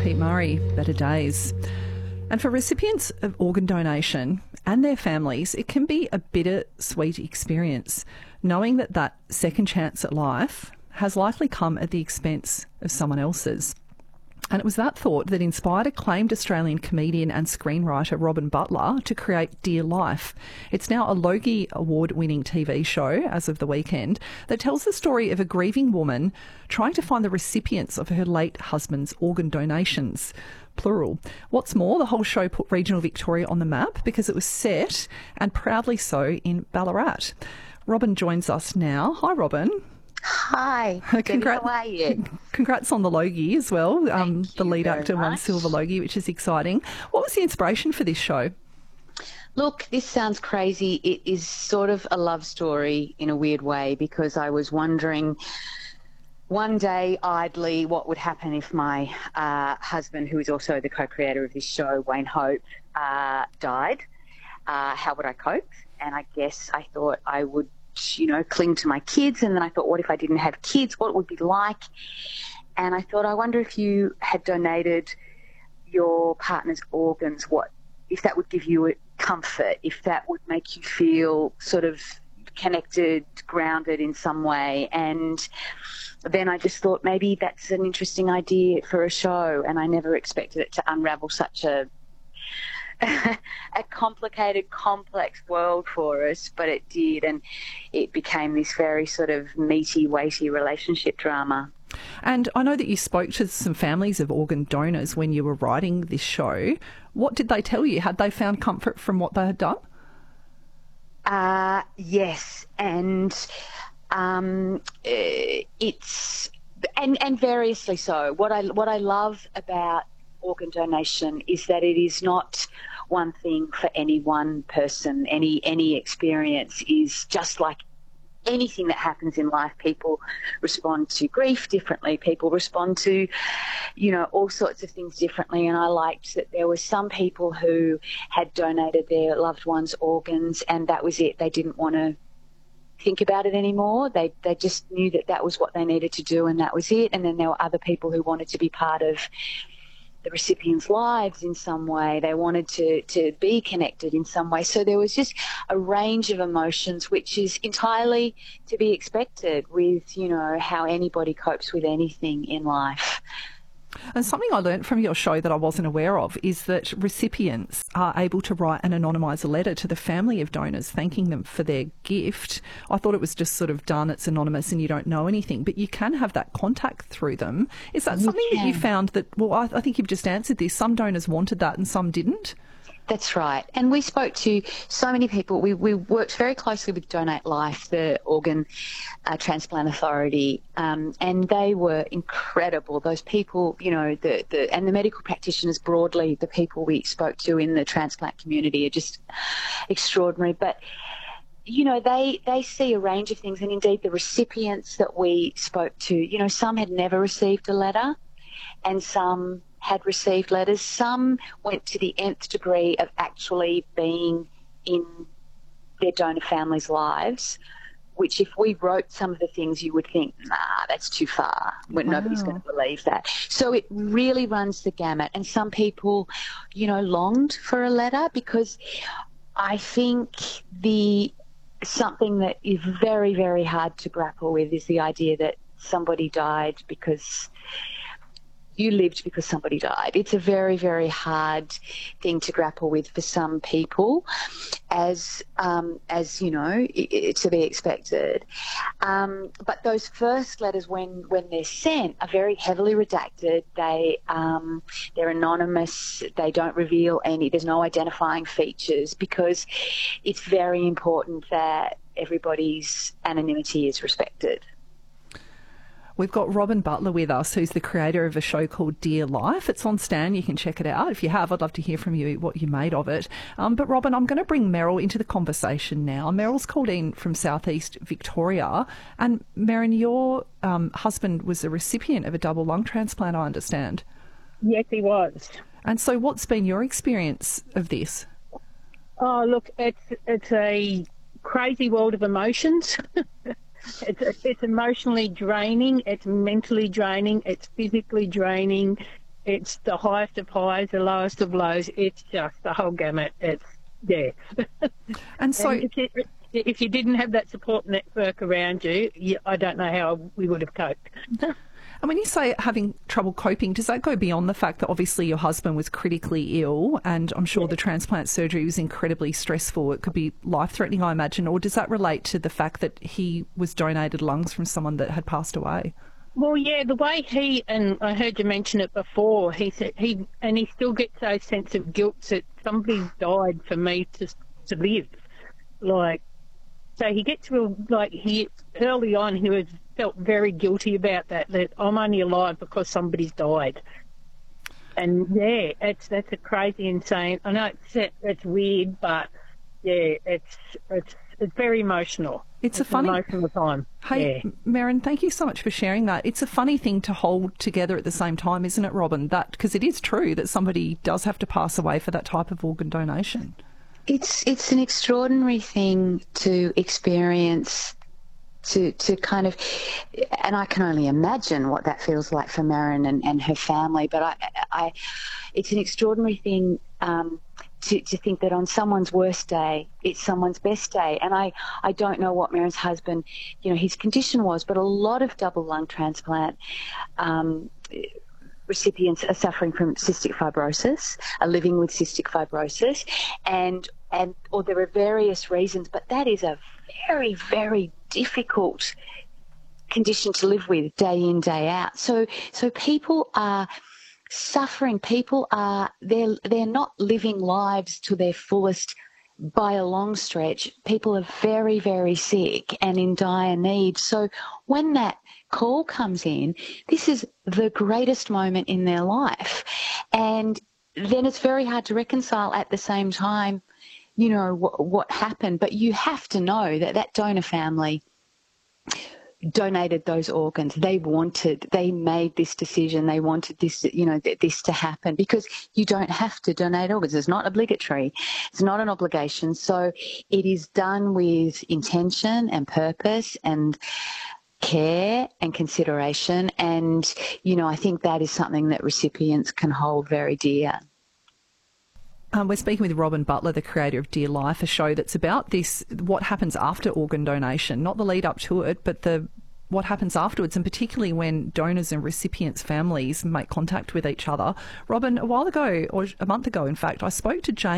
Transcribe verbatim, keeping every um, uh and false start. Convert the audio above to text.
Pete Murray, better days. And for recipients of organ donation and their families, it can be a bittersweet experience, knowing that that second chance at life has likely come at the expense of someone else's. And it was that thought that inspired acclaimed Australian comedian and screenwriter Robin Butler to create Dear Life. It's now a Logie Award-winning T V show, as of the weekend, that tells the story of a grieving woman trying to find the recipients of her late husband's organ donations. Plural. What's more, the whole show put regional Victoria on the map because it was set, and proudly so, in Ballarat. Robin joins us now. Hi, Robin. Hi. Congrats, how are you? Congrats on the Logie as well. Um, the lead actor won Silver Logie, which is exciting. What was the inspiration for this show? Look, this sounds crazy. It is sort of a love story in a weird way, because I was wondering one day idly what would happen if my uh, husband, who is also the co-creator of this show, Wayne Hope, uh, died. Uh, how would I cope? And I guess I thought I would, you know, cling to my kids. And then I thought, what if I didn't have kids? What would it be like? And I thought, I wonder if you had donated your partner's organs, what if that would give you a comfort, if that would make you feel sort of connected, grounded in some way. And then I just thought maybe that's an interesting idea for a show, and I never expected it to unravel such a a complicated, complex world for us, but it did, and it became this very sort of meaty, weighty relationship drama. And I know that you spoke to some families of organ donors when you were writing this show. What did they tell you? Had they found comfort from what they had done? Uh, yes, and um, it's and and variously so. What I what I love about organ donation is that it is not one thing for any one person. Any any experience is just like anything that happens in life. People respond to grief differently. People respond to, you know, all sorts of things differently. And I liked that there were some people who had donated their loved ones' organs, and that was it. They didn't want to think about it anymore. They they just knew that that was what they needed to do, and that was it. And then there were other people who wanted to be part of the recipients' lives in some way. They wanted to, to be connected in some way. So there was just a range of emotions, which is entirely to be expected with, you know, how anybody copes with anything in life. And something I learned from your show that I wasn't aware of is that recipients are able to write an anonymised letter to the family of donors thanking them for their gift. I thought it was just sort of done, it's anonymous and you don't know anything, but you can have that contact through them. Is that You something can. that you found that, well, I, I think you've just answered this, some donors wanted that and some didn't? That's right. And we spoke to so many people. We, we worked very closely with Donate Life, the organ uh, transplant authority, um, and they were incredible. Those people, you know, the, the and the medical practitioners broadly, the people we spoke to in the transplant community are just extraordinary. But you know, they, they see a range of things, and indeed the recipients that we spoke to, you know, some had never received a letter and some had received letters. Some went to the nth degree of actually being in their donor families' lives, which if we wrote some of the things, you would think, nah, that's too far. Wow. Nobody's going to believe that. So it really runs the gamut. And some people, you know, longed for a letter, because I think the something that is very, very hard to grapple with is the idea that somebody died because you lived because somebody died. It's a very, very hard thing to grapple with for some people, as um, as you know, it, it, to be expected. Um, but those first letters, when when they're sent, are very heavily redacted. They um, they're anonymous. They don't reveal any. There's no identifying features, because it's very important that everybody's anonymity is respected. We've got Robin Butler with us, who's the creator of a show called Dear Life. It's on Stan. You can check it out. If you have, I'd love to hear from you what you made of it. Um, but, Robin, I'm going to bring Meryl into the conversation now. Meryl's called in from southeast Victoria. And, Meryn, your um, husband was a recipient of a double lung transplant, I understand. Yes, he was. And so what's been your experience of this? Oh, look, it's it's a crazy world of emotions. It's, it's emotionally draining, it's mentally draining, it's physically draining. it's the highest of highs, the lowest of lows. It's just the whole gamut. It's, yeah. And so... And if, you, if you didn't have that support network around you, you, I don't know how we would have coped. And when you say having trouble coping, does that go beyond the fact that obviously your husband was critically ill and I'm sure yeah. the transplant surgery was incredibly stressful? It could be life-threatening, I imagine. Or does that relate to the fact that he was donated lungs from someone that had passed away? Well, yeah, the way he, and I heard you mention it before, he said he, and he still gets a sense of guilt that somebody died for me to to live. Like, so he gets real, like, he, early on he was felt very guilty about that, that I'm only alive because somebody's died. And, yeah, it's that's a crazy, insane, I know it's, it's weird, but, yeah, it's it's it's very emotional. It's, it's a funny... emotional time. Hey, yeah. Merryn, thank you so much for sharing that. It's a funny thing to hold together at the same time, isn't it, Robin? That because it is true that somebody does have to pass away for that type of organ donation. It's it's an extraordinary thing to experience, to to kind of, and I can only imagine what that feels like for Merryn and, and her family. But I, I, it's an extraordinary thing um, to to think that on someone's worst day, it's someone's best day. And I I don't know what Merryn's husband, you know, his condition was, but a lot of double lung transplant Um, recipients are suffering from cystic fibrosis, are living with cystic fibrosis, and and or there are various reasons, but that is a very, very difficult condition to live with day in, day out. So so people are suffering, people are they're they're not living lives to their fullest by a long stretch. People are very, very sick and in dire need. So when that call comes in, this is the greatest moment in their life. And then it's very hard to reconcile at the same time, you know, what, what happened. But you have to know that that donor family donated those organs. They wanted, they made this decision. They wanted this, you know, th- this to happen, because you don't have to donate organs. It's not obligatory. It's not an obligation. So it is done with intention and purpose and care and consideration. And, you know, I think that is something that recipients can hold very dear. Um, we're speaking with Robin Butler, the creator of Dear Life, a show that's about this, what happens after organ donation, not the lead up to it, but the what happens afterwards, and particularly when donors and recipients' families make contact with each other. Robin, a while ago, or a month ago, in fact, I spoke to Jane